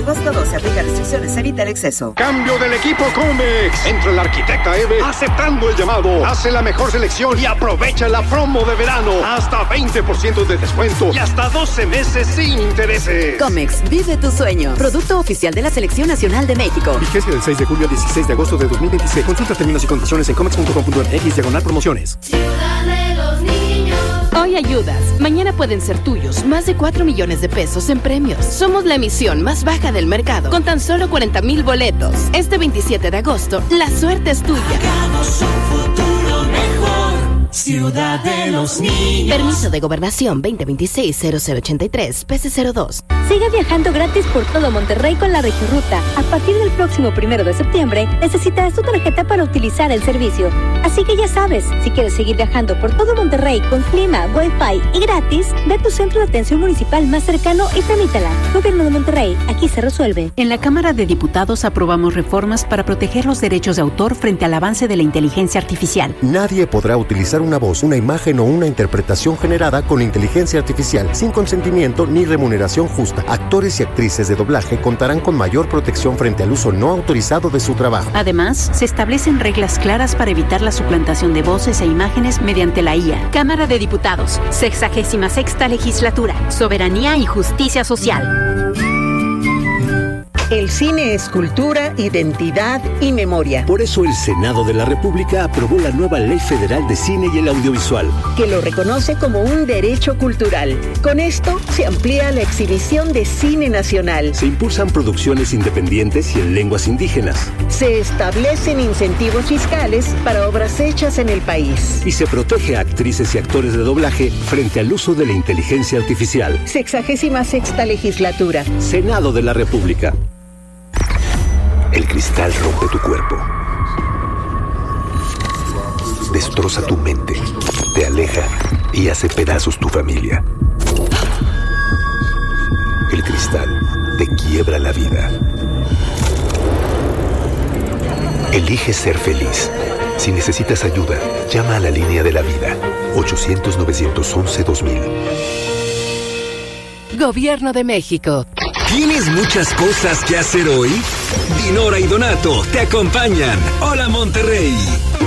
agosto 12, aplica restricciones, evita el exceso. Cambio del equipo Comex. Entra la arquitecta Eve aceptando el llamado. Hace la mejor selección y aprovecha la promo de verano. Hasta 20% de descuento y hasta 12 meses sin intereses. Comex, vive tu sueño. Producto oficial de la Selección Nacional de México. Vigencia del 6 de julio al 16 de agosto de 2026. Consulta términos y condiciones en comex.com.mx/promociones. Ciudad de los niños. Hoy ayudas, mañana pueden ser tuyos más de 4 millones de pesos en premios. Somos la emisión más baja del mercado, con tan solo 40,000 boletos. Este 27 de agosto, la suerte es tuya. Hagamos un futuro mejor. Ciudad de los niños. Permiso de Gobernación 2026-0083, PC02. Sigue viajando gratis por todo Monterrey con la Regirruta. A partir del próximo 1 de septiembre, necesitas tu tarjeta para utilizar el servicio. Así que ya sabes, si quieres seguir viajando por todo Monterrey con clima, Wi-Fi y gratis, ve a tu centro de atención municipal más cercano y tramítala. Gobierno de Monterrey, aquí se resuelve. En la Cámara de Diputados aprobamos reformas para proteger los derechos de autor frente al avance de la inteligencia artificial. Nadie podrá utilizar una voz, una imagen o una interpretación generada con inteligencia artificial sin consentimiento ni remuneración justa. Actores y actrices de doblaje contarán con mayor protección frente al uso no autorizado de su trabajo. Además, se establecen reglas claras para evitar la suplantación de voces e imágenes mediante la IA. Cámara de Diputados, 66ª Legislatura, Soberanía y Justicia Social. El cine es cultura, identidad y memoria. Por eso el Senado de la República aprobó la nueva Ley Federal de Cine y el Audiovisual, que lo reconoce como un derecho cultural. Con esto se amplía la exhibición de cine nacional. Se impulsan producciones independientes y en lenguas indígenas. Se establecen incentivos fiscales para obras hechas en el país. Y se protege a actrices y actores de doblaje frente al uso de la inteligencia artificial. 66ª Legislatura. Senado de la República. El cristal rompe tu cuerpo, destroza tu mente, te aleja y hace pedazos tu familia. El cristal te quiebra la vida. Elige ser feliz. Si necesitas ayuda, llama a la línea de la vida, 800-911-2000. Gobierno de México. ¿Tienes muchas cosas que hacer hoy? Dinora y Donato te acompañan. Hola, Monterrey.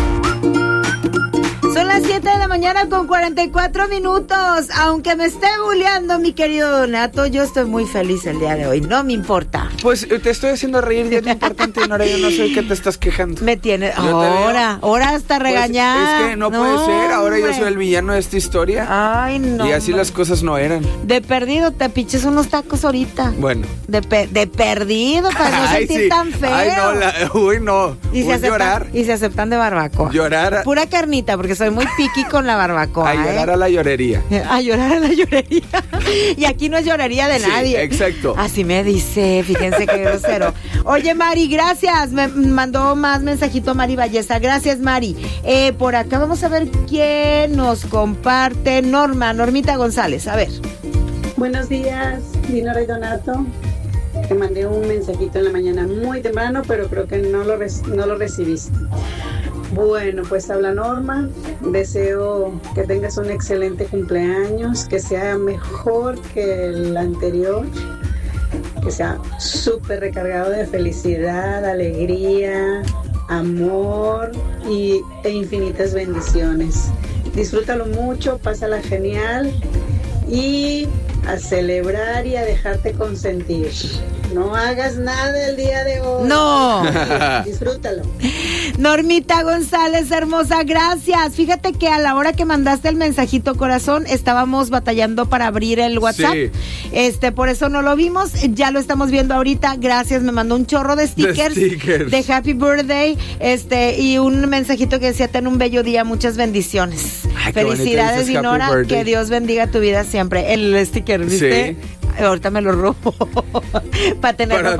Son las 7 de la mañana con 44 minutos. Aunque me esté bulleando mi querido Donato, yo estoy muy feliz el día de hoy. No me importa. Pues te estoy haciendo reír, ya es lo importante, Nora. Yo no sé qué te estás quejando. Me tiene. Ahora hasta regañada. Pues es que no puede ser. Ahora yo soy el villano de esta historia. Ay, no. Y así las cosas no eran. De perdido te piches unos tacos ahorita. Bueno. De perdido para no sentir tan feo. Ay, no. Uy, no. Y se aceptan de barbacoa. Llorar. Pura carnita, porque soy muy piqui con la barbacoa. A llorar a la llorería. A llorar a la llorería. Y aquí no es llorería de nadie. Exacto. Así me dice, fíjense qué grosero. Oye, Mari, gracias. Me mandó más mensajito Mari Ballesta. Gracias, Mari. Por acá vamos a ver quién nos comparte. Normita González. A ver. Buenos días, Dinora y Donato. Te mandé un mensajito en la mañana muy temprano, pero creo que no lo recibiste. Bueno, pues habla Norma. Deseo que tengas un excelente cumpleaños, que sea mejor que el anterior, que sea súper recargado de felicidad, alegría, amor e infinitas bendiciones. Disfrútalo mucho, pásala genial y a celebrar y a dejarte consentir. No hagas nada el día de hoy. No. Disfrútalo. Normita González, hermosa, gracias. Fíjate que a la hora que mandaste el mensajito, corazón, estábamos batallando para abrir el WhatsApp. Sí. Por eso no lo vimos. Ya lo estamos viendo ahorita. Gracias. Me mandó un chorro de stickers. De Happy Birthday. Y un mensajito que decía: ten un bello día, muchas bendiciones. Ay, felicidades, Dinora. Que Dios bendiga tu vida siempre. El sticker, ¿viste? Sí. Ahorita me lo robo para tenerlo.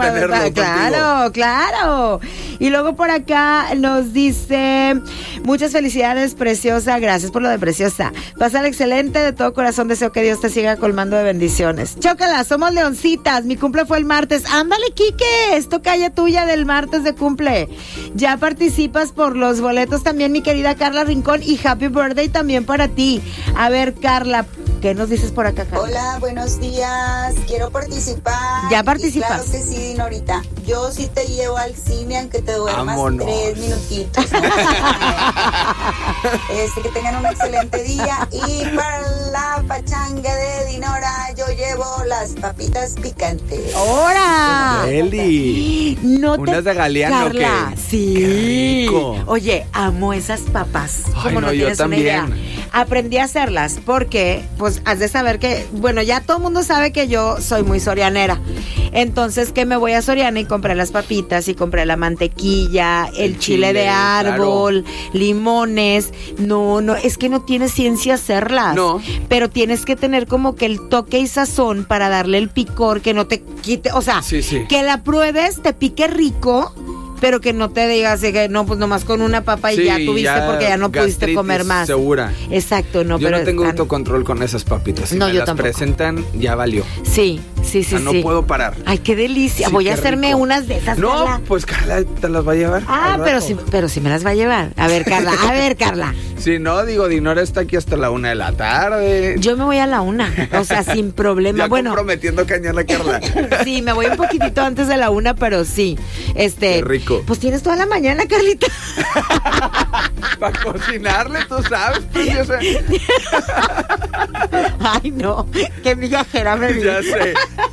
Claro. Y luego por acá nos dice: muchas felicidades, preciosa. Gracias por lo de preciosa. Pasar excelente, de todo corazón deseo que Dios te siga colmando de bendiciones. Chócala, somos leoncitas. Mi cumple fue el martes. Ándale, Quique, es tocaya tuya del martes de cumple. Ya participas por los boletos también, mi querida Carla Rincón, y Happy Birthday también para ti. A ver, Carla, ¿Qué nos dices por acá, Carla? Hola, buenos días. Quiero participar. Ya participas. Claro que sí, Dinorita. Yo sí te llevo al cine aunque te duermas 3 minutitos. ¿No? Que tengan un excelente día. Y para la pachanga de Dinora, yo llevo las papitas picantes. ¡Hora! Eli. No te... Unas de Galeano, Carla, ¿qué? sí. Qué rico. Oye, amo esas papas. Ay, como no yo tienes también. una idea. Aprendí a hacerlas porque, pues, has de saber que, bueno, ya todo el mundo sabe que yo soy muy sorianera. Entonces, que me voy a Soriana y compré las papitas y compré la mantequilla, el chile de árbol, limones. No, es que no tienes ciencia hacerlas. No. Pero tienes que tener como que el toque y sazón para darle el picor, que no te quite, o sea, que la pruebes, te pique rico, pero que no te digas que no, pues nomás con una papa y ya tuviste ya porque ya no pudiste comer más. Segura. Exacto, no. Yo no tengo autocontrol con esas papitas. Si no, me las presentan, ya valió. Sí. No puedo parar. Ay, qué delicia. Sí, voy a hacerme unas de esas. No, Carla. pues Carla te las va a llevar. Pero sí me las va a llevar. A ver, Carla. Si no, digo, Dinora está aquí hasta la 1 de la tarde. Yo me voy a la 1, o sea, sin problema. Ya comprometiendo cañón a Carla. Sí, me voy un poquitito antes de la 1, pero sí. Qué rico. Pues tienes toda la mañana, Carlita. Para cocinarle, tú sabes, preciosa. Ay, no, qué migajera me vi. Ya sé.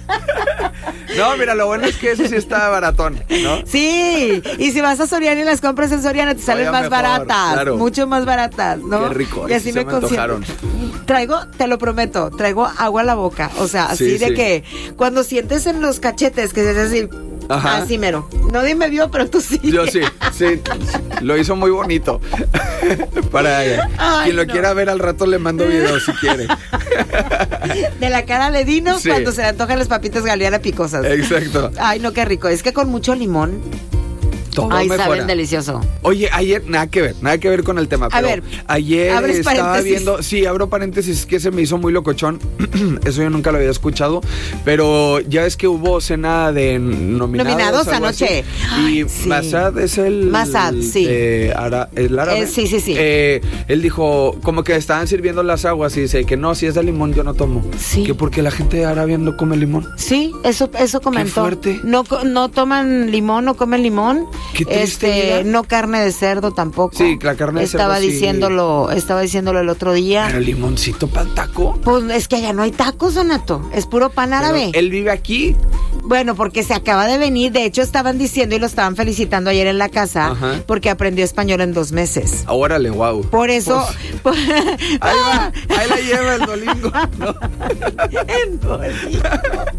No, mira, lo bueno es que eso sí está baratón, ¿no? Sí, y si vas a Soriana y las compras en Soriana te salen más baratas, claro. Mucho más baratas, ¿no? Qué rico. Y así me consiento. Te lo prometo, traigo agua a la boca, o sea, así de que cuando sientes en los cachetes que es así. Ajá. Así mero. Nadie me vio, pero tú sí. Yo sí. Lo hizo muy bonito. Para quien lo quiera ver al rato le mando video si quiere. De la cara de Dino cuando se le antojan las papitas Galeana picosas. Exacto. Ay, no, qué rico. Es que con mucho limón. Todo mejora. Saben delicioso. Oye, ayer, nada que ver con el tema. Pero ayer estaba viendo, abro paréntesis, que se me hizo muy locochón. Eso yo nunca lo había escuchado. Pero ya es que hubo cena de nominados anoche. Y Massad es el... Massad, sí. ¿El árabe? Sí. Él dijo, como que estaban sirviendo las aguas y dice que no, si es de limón yo no tomo. Sí. Que porque la gente de Arabia no come limón. Sí, eso comentó. Qué fuerte. No toman limón, no comen limón. Qué triste, no carne de cerdo tampoco. Sí, la carne de cerdo estaba diciéndolo el otro día. Pero el limoncito para el taco. Pues es que allá no hay tacos, Donato. Es puro pan árabe. ¿Él vive aquí? Bueno, porque se acaba de venir. De hecho, estaban diciendo y lo estaban felicitando ayer en la casa porque aprendió español en 2 meses. Órale, wow. Por eso. Ahí la lleva el dolingo. ¿No? El dolingo.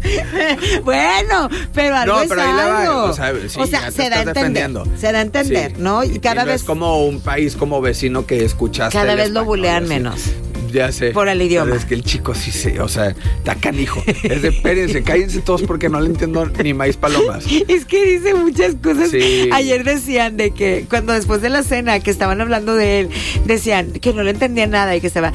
Bueno, pero algo es algo. O sea, se da a entender. Se da a entender, ¿no? Y cada vez. Es como un país como vecino que escuchaste. Cada vez lo bulean menos. Ya sé. Por el idioma. Pero es que el chico sí está canijo. Es de espérense, cállense todos porque no le entiendo ni maíz palomas. Es que dice muchas cosas. Sí. Ayer decían de que cuando después de la cena que estaban hablando de él, decían que no le entendía nada y que estaba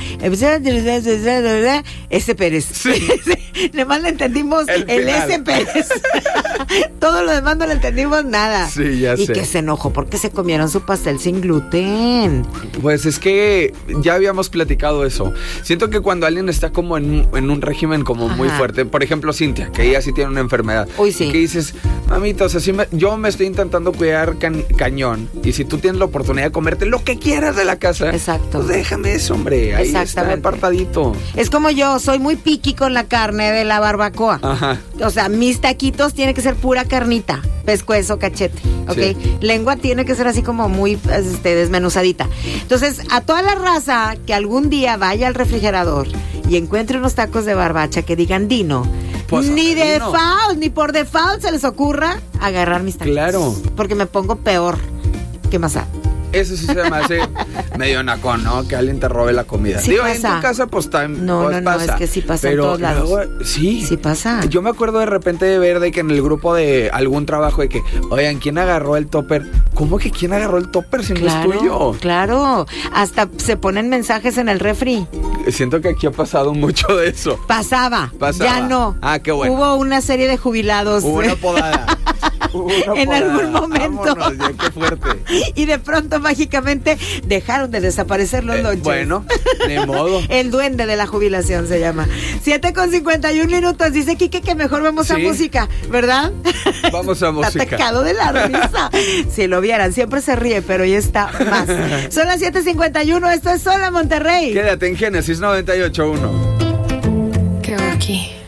ese Pérez. Sí. Además le entendimos el ese Pérez. Todo lo demás no le entendimos nada. Sí, ya sé. Y que se enojó porque se comieron su pastel sin gluten. Pues es que ya habíamos platicado eso. Siento que cuando alguien está como en un régimen como muy fuerte, por ejemplo Cintia, que ella sí tiene una enfermedad, sí. Que dices, mamita, o sea, yo me estoy intentando cuidar cañón, y si tú tienes la oportunidad de comerte lo que quieras de la casa, exacto, pues déjame eso, hombre, ahí está apartadito. Es como yo, soy muy picky con la carne de la barbacoa. Ajá. O sea, mis taquitos tienen que ser pura carnita, pescuezo, cachete, ¿ok? Sí. Lengua tiene que ser así como muy desmenuzadita. Entonces, a toda la raza que algún día vaya al refrigerador y encuentre unos tacos de barbacha que digan Dino, pues ni default, ni por default se les ocurra agarrar mis tacos. Claro. Porque me pongo peor que Massad. Eso sí se me hace medio nacón, ¿no? Que alguien te robe la comida. Sí digo, pasa. En tu casa, pues también no, pasa. es que sí pasa en todos lados. Luego, sí pasa. Yo me acuerdo de repente de ver de que en el grupo de algún trabajo de que, oigan, ¿quién agarró el topper? ¿Cómo que quién agarró el topper si no es tuyo? Claro, hasta se ponen mensajes en el refri. Siento que aquí ha pasado mucho de eso. Pasaba. Ya no. Ah, qué bueno. Hubo una serie de jubilados. Hubo una podada. en algún momento. Vámonos, ya, qué fuerte. Y de pronto, mágicamente, dejaron de desaparecer los lonches. Bueno, de modo. El duende de la jubilación se llama. 7:51. Dice Quique que mejor vamos a música, ¿verdad? Vamos a música. Está atacado de la risa. Si lo vieran, siempre se ríe, pero ya está más. Son las 7:51, esto es Hola Monterrey. Quédate en Génesis 98.1. ¿Qué hago aquí?